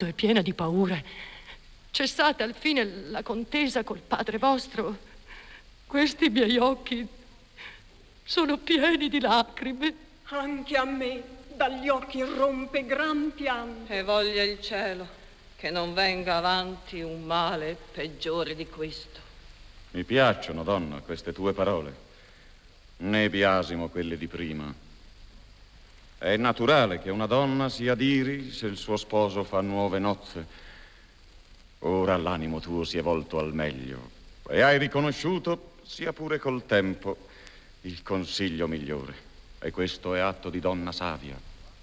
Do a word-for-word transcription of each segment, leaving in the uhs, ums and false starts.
e piena di paura. Cessata al fine la contesa col padre vostro, questi miei occhi sono pieni di lacrime. Anche a me dagli occhi rompe gran pianto. E voglia il cielo che non venga avanti un male peggiore di questo. Mi piacciono, donna, queste tue parole, né biasimo quelle di prima. È naturale che una donna si adiri se il suo sposo fa nuove nozze. Ora l'animo tuo si è volto al meglio e hai riconosciuto, sia pure col tempo, il consiglio migliore. E questo è atto di donna savia.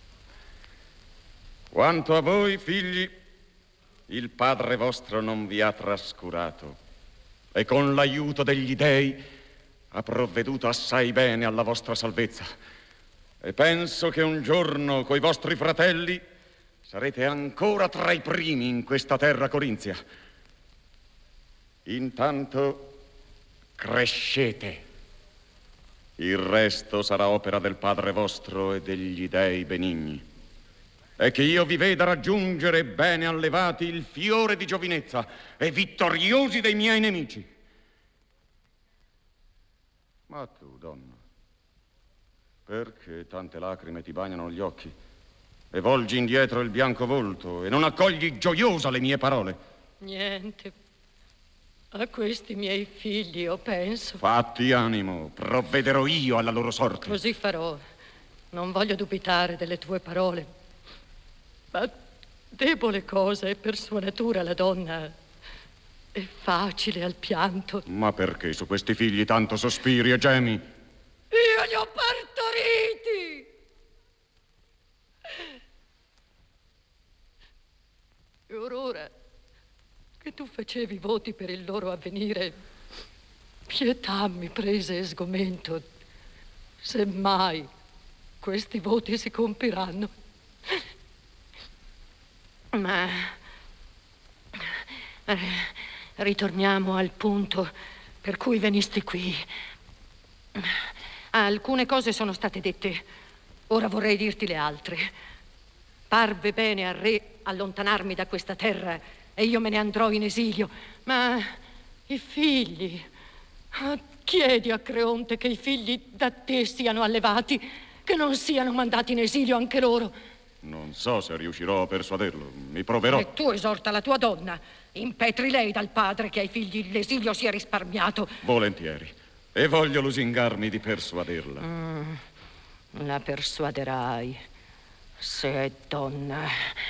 Quanto a voi, figli, il padre vostro non vi ha trascurato e con l'aiuto degli dei ha provveduto assai bene alla vostra salvezza. E penso che un giorno coi vostri fratelli sarete ancora tra i primi in questa terra corinzia. Intanto crescete. Il resto sarà opera del Padre vostro e degli dei benigni. E che io vi veda raggiungere bene allevati il fiore di giovinezza e vittoriosi dei miei nemici. Ma tu, donna, perché tante lacrime ti bagnano gli occhi e volgi indietro il bianco volto e non accogli gioiosa le mie parole? Niente. A questi miei figli io penso. Fatti animo, provvederò io alla loro sorte. Così farò. Non voglio dubitare delle tue parole. Ma debole cosa è per sua natura la donna, è facile al pianto. Ma perché su questi figli tanto sospiri e gemi? Io li ho partoriti! E ora che tu facevi voti per il loro avvenire, pietà mi prese e sgomento. Se mai questi voti si compiranno. Ma eh, ritorniamo al punto per cui venisti qui. Alcune cose sono state dette, ora vorrei dirti le altre. Parve bene al re allontanarmi da questa terra e io me ne andrò in esilio, ma i figli, chiedi a Creonte che i figli da te siano allevati, che non siano mandati in esilio anche loro. Non so se riuscirò a persuaderlo, mi proverò. E tu esorta la tua donna, impetri lei dal padre che ai figli l'esilio sia risparmiato. Volentieri, e voglio lusingarmi di persuaderla. Mm, la persuaderai, se è donna.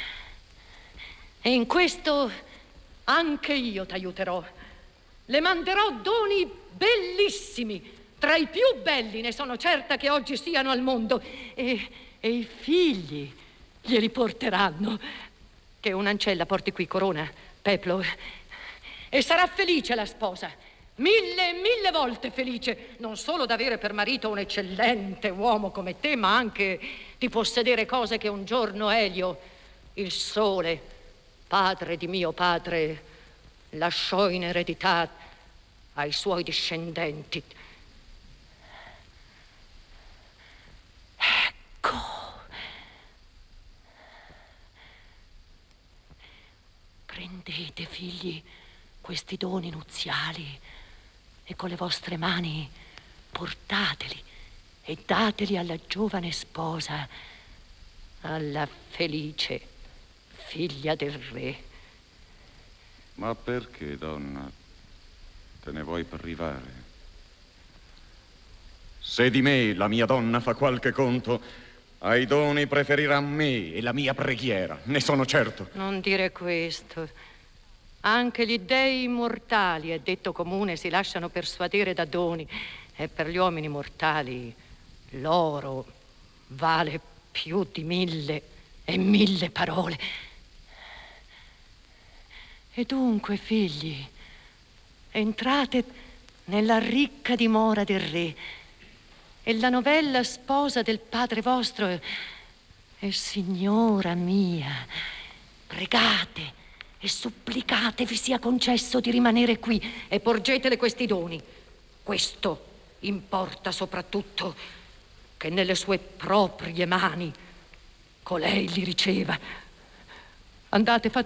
E in questo anche io t'aiuterò. Le manderò doni bellissimi, tra i più belli ne sono certa che oggi siano al mondo. E, e i figli glieli porteranno. Che un'ancella porti qui corona, peplo, e sarà felice la sposa, mille e mille volte felice, non solo d'avere per marito un eccellente uomo come te, ma anche di possedere cose che un giorno Elio, il sole, padre di mio padre, lasciò in eredità ai suoi discendenti. Ecco. Prendete, figli, questi doni nuziali e con le vostre mani portateli e dateli alla giovane sposa, alla felice figlia del re. Ma perché, donna, te ne vuoi privare? Se di me la mia donna fa qualche conto, ai doni preferirà me e la mia preghiera, ne sono certo. Non dire questo. Anche gli dei immortali, è detto comune, si lasciano persuadere da doni. E per gli uomini mortali l'oro vale più di mille e mille parole. E dunque, figli, entrate nella ricca dimora del re e la novella sposa del padre vostro e, e signora mia, pregate e supplicate vi sia concesso di rimanere qui e porgetele questi doni. Questo importa soprattutto, che nelle sue proprie mani colei li riceva. Andate, fate